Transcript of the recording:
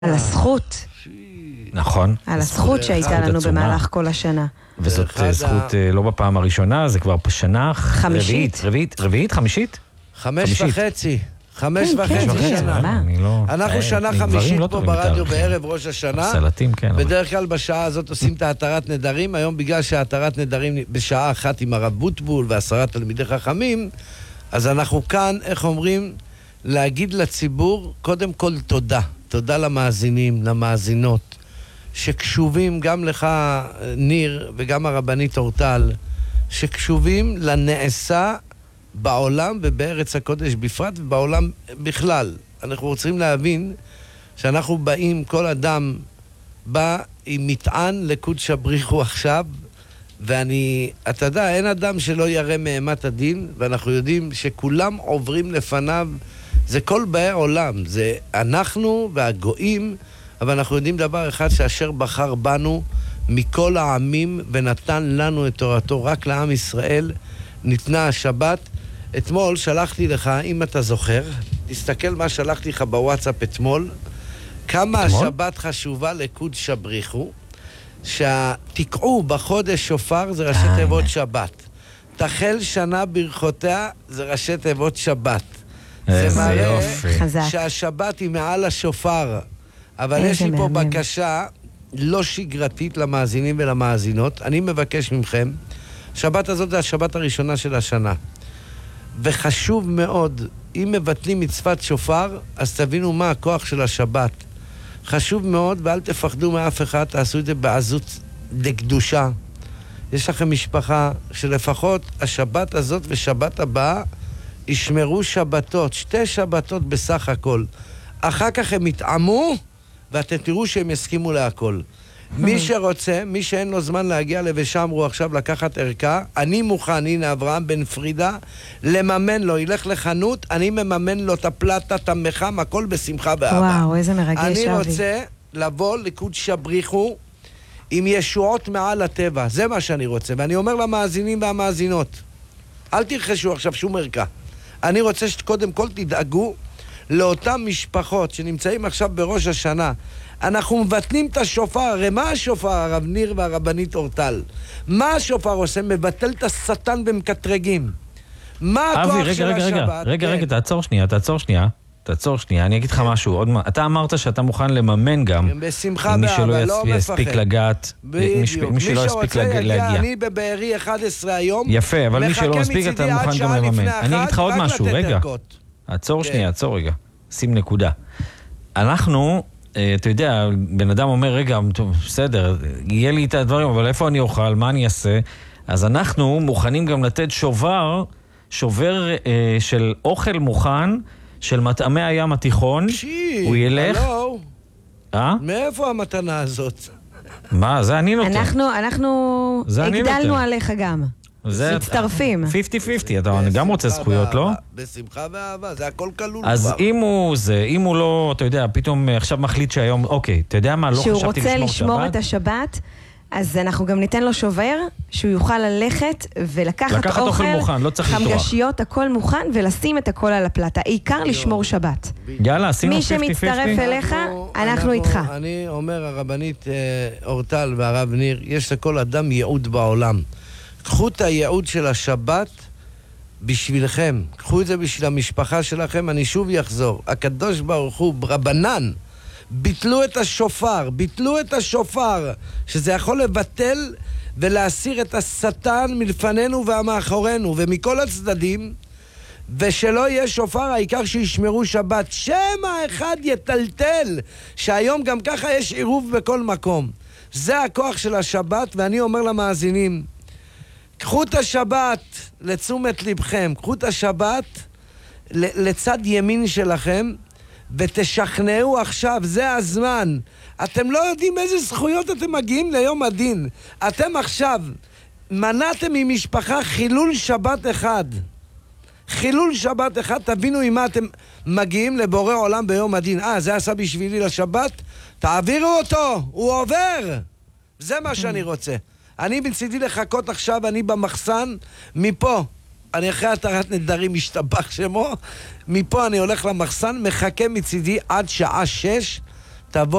על הזכות. נכון. על הזכות שהייתה לנו במהלך כל השנה. וזאת זכות לא בפעם הראשונה, זה כבר שנה רביעית, חמישית? 5.5 שנה. אנחנו שנה חמישית פה ברדיו בערב ראש השנה. סלטים, כן. בדרך כלל בשעה הזאת עושים את ההתרת נדרים. היום בגלל שההתרת נדרים בשעה אחת עם הרב בוטבול ו10 תלמידי חכמים, אז אנחנו כאן, איך אומרים, להגיד לציבור, קודם כל תודה. תודה למאזינים, למאזינות, שקשובים גם לך, ניר, וגם הרבנית אורטל, שקשובים לנעשה בעולם ובארץ הקודש בפרט ובעולם בכלל. אנחנו רוצים להבין שאנחנו באים, כל אדם בא עם מטען לקודש הבריחו עכשיו, אתה יודע, אין אדם שלא ירא מאימת הדין, ואנחנו יודעים שכולם עוברים לפניו, זה כל באי עולם, זה אנחנו והגויים, אבל אנחנו יודעים דבר אחד, שאשר בחר בנו מכל העמים ונתן לנו את תורתו, רק לעם ישראל ניתנה השבת. אתמול שלחתי לך, אם אתה זוכר, תסתכל מה שלחתי לך בוואטסאפ אתמול, כמה השבת חשובה לקודש הבריחו, שתקעו בחודש שופר זה ראשי תיבות שבת. תחל שנה ברכותיה זה ראשי תיבות שבת. זה מראה שהשבת היא מעל השופר. אבל יש לי פה בקשה לא שגרתית למאזינים ולמאזינות. אני מבקש מכם, השבת הזאת זה השבת הראשונה של השנה. וחשוב מאוד, אם מבטלים מצוות שופר, אז תבינו מה הכוח של השבת. חשוב מאוד, ואל תפחדו מאף אחד, תעשו את זה בעזות לקדושה. יש לכם משפחה שלפחות השבת הזאת ושבת הבאה ישמרו שבתות, 2 שבתות בסך הכל. אחר כך הם יתעמו, ואתם תראו שהם יסכימו להכל. מי שרוצה, מי שאין לו זמן להגיע לבשמרו עכשיו לקחת ערכה, אני מוכן, הנה אברהם בן פרידה, לממן לו, ילך לחנות, אני מממן לו את הפלטה, את המחם, הכל בשמחה ואהבה. וואו, איזה מרגש אבי. אני רוצה לבוא לקודש הבריחו עם ישועות מעל הטבע, זה מה שאני רוצה. ואני אומר למאזינים והמאזינות, אל תרחשו עכשיו שום ערכה. אני רוצה שקודם כל תדאגו לאותן משפחות שנמצאים עכשיו בראש השנה. אנחנו מבטלים את השופר. הרי מה השופר, הרב ניר והרבנית אורטל? מה השופר עושה? מבטל את השטן במקטרגים. מה הכוח של השבת? רגע, תעצור שנייה, אני אגיד לך משהו. אתה אמרת שאתה מוכן לממן גם. בשמחה ואהבה, לא מפחד. יספיק לגעת, מי שלא יספיק להגיע. אני בבארי 11 היום. יפה, אבל מי שלא מספיק אתה מוכן גם לממן. אני אגיד לך עוד משהו, רגע. עצור רגע. שים נקודה. אנחנו, אתה יודע, בן אדם אומר, רגע, בסדר, יהיה לי את הדברים, אבל איפה אני אוכל, מה אני אעשה? אז אנחנו מוכנים גם לתת שובר של אוכל מוכן, של מטעמי הים התיכון. הוא ילך... מאיפה המתנה הזאת? מה? זה אני נותן. אנחנו הגדלנו עליך גם. מצטרפים. 50-50, אתה גם רוצה זכויות, לא? בשמחה ואהבה, זה הכל כלול. אז אם הוא לא, אתה יודע, פתאום עכשיו מחליט שהיום, אוקיי, אתה יודע מה, לא חשבתי לשמור שבת. שהוא רוצה לשמור את השבת, אז אנחנו גם ניתן לו שובר, שהוא יוכל ללכת ולקחת אוכל מוכן, לא צריך לטרוח. חמגשיות, הכל מוכן, ולשים את הכל על הפלטה. העיקר לשמור שבת. יאללה, עשינו 50-50. מי שמצטרף אליך, אנחנו איתך. אני אומר, הרבנית אורטל והרב ניר, יש לכל אדם ייעוד בעולם. קחו את הייעוד של השבת בשבילכם. קחו את זה בשביל המשפחה שלכם. אני שוב יחזור. הקדוש ברוך הוא, רבנן, ביטלו את השופר, שזה יכול לבטל ולהסיר את השטן מלפנינו ומאחורינו ומכל הצדדים, ושלא יהיה שופר, העיקר שישמרו שבת. שמה אחד יטלטל, שהיום גם ככה יש עירוב בכל מקום. זה הכוח של השבת, ואני אומר למאזינים, קחו את השבת לתשומת לבכם, קחו את השבת לצד ימין שלכם, ותשכנעו עכשיו, זה הזמן. אתם לא יודעים איזה זכויות אתם מגיעים ליום הדין. אתם עכשיו מנעתם ממשפחה חילול שבת אחד. תבינו עם מה אתם מגיעים לבורא עולם ביום הדין. זה עשה בשבילי לשבת, תעבירו אותו, הוא עובר. זה מה שאני רוצה. אני בצדי לחכות עכשיו, אני במחסן, מפה. אני אחרי התרת נדרים משתבח שמו, מפה אני הולך למחסן, מחכה מצידי עד שעה 6, תבוא